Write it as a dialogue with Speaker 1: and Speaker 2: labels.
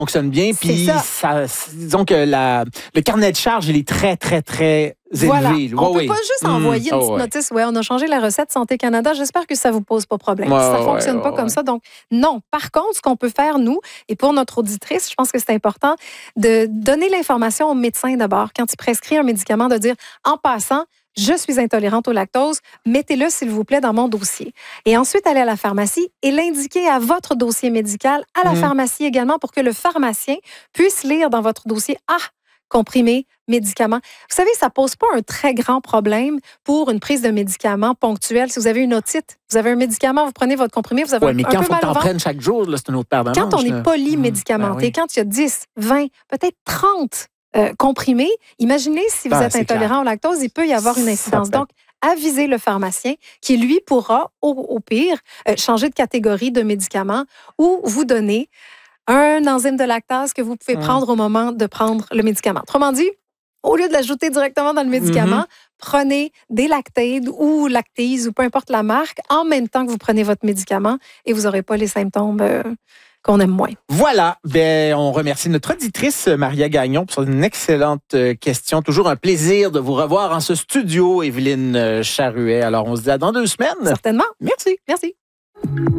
Speaker 1: fonctionne bien. Puis, disons que le carnet de charge, il est très, très, très
Speaker 2: voilà.
Speaker 1: élevé.
Speaker 2: On ne peut pas juste envoyer une petite notice. Ouais, on a changé la recette Santé Canada. J'espère que ça ne vous pose pas problème. Ça ne fonctionne pas comme ça. Donc, non. Par contre, ce qu'on peut faire, nous, et pour notre auditrice, je pense que c'est important de donner l'information au médecin d'abord. Quand il prescrit un médicament, de dire, en passant, je suis intolérante au lactose, mettez-le, s'il vous plaît, dans mon dossier. Et ensuite, aller à la pharmacie et l'indiquer à votre dossier médical, à la pharmacie également, pour que le pharmacien puisse lire dans votre dossier, comprimés, médicaments. Vous savez, ça ne pose pas un très grand problème pour une prise de médicaments ponctuelle. Si vous avez une otite, vous avez un médicament, vous prenez votre comprimé, vous avez un peu mal au ventre.
Speaker 1: Mais quand il faut que tu en prennes chaque jour, c'est une autre paire de manches.
Speaker 2: Quand on est polymédicamenté, quand il y a 10, 20, peut-être 30 comprimés, imaginez si vous êtes intolérant au lactose, il peut y avoir une incidence. Donc, avisez le pharmacien qui, lui, pourra, au pire, changer de catégorie de médicaments ou vous donner un enzyme de lactase que vous pouvez prendre au moment de prendre le médicament. Autrement dit, au lieu de l'ajouter directement dans le médicament, prenez des Lactaid ou Lactase ou peu importe la marque en même temps que vous prenez votre médicament et vous n'aurez pas les symptômes qu'on aime moins.
Speaker 1: Voilà. On remercie notre auditrice, Maria Gagnon, pour une excellente question. Toujours un plaisir de vous revoir en ce studio, Évelyne Charuet. Alors, on se dit à dans 2 semaines.
Speaker 2: Certainement.
Speaker 1: Merci.
Speaker 2: Merci.